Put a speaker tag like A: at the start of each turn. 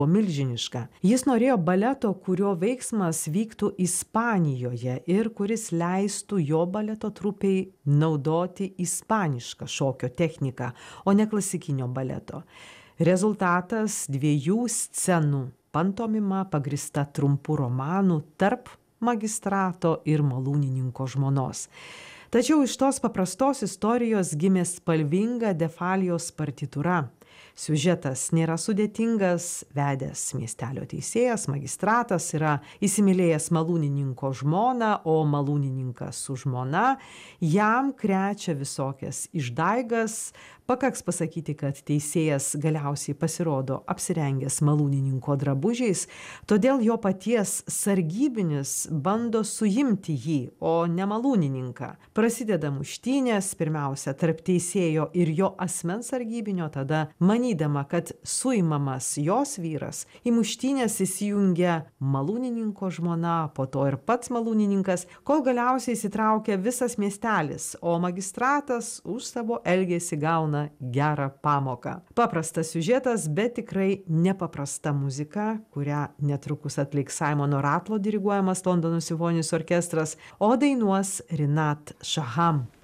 A: milžiniška. Jis norėjo baleto, kurio veiksmas vyktų Ispanijoje ir kuris leistų jo baleto trupei naudoti ispanišką šokio techniką, o ne klasikinio baleto. Rezultatas 2 scenų pantomima pagrįsta trumpu romanu tarp magistrato ir malūnininko žmonos. Tačiau iš tos paprastos istorijos gimė spalvinga Defalijos partitūra. Siužetas nėra sudėtingas, vedęs miestelio teisėjas, magistratas yra įsimylėjęs malūnininko žmoną, o malūnininkas su žmona jam krečia visokias išdaigas. Pakaks pasakyti, kad teisėjas galiausiai pasirodo apsirengęs malūnininko drabužiais, todėl jo paties sargybinis bando suimti jį, o ne malūnininką. Prasideda muštynės, pirmiausia, tarp teisėjo ir jo asmens sargybinio, tada manydama, kad suimamas jos vyras, į muštynės įsijungia malūnininko žmona, po to ir pats malūnininkas, kol galiausiai įsitraukia visas miestelis, o magistratas už savo elgesį gauna gerą pamoką. Paprastas siužetas, bet tikrai nepaprasta muzika, kurią netrukus atliks Simono Ratlo diriguojamas Londono simfoninis orkestras, o dainuos Rinat Shaham.